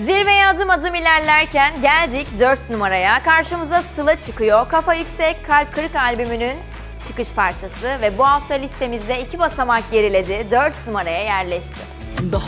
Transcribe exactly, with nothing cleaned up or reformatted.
Zirveye adım adım ilerlerken geldik dört numaraya. Karşımıza Sıla çıkıyor. Kafa Yüksek Kalp Kırık albümünün çıkış parçası ve bu hafta listemizde iki basamak geriledi, dört numaraya yerleşti.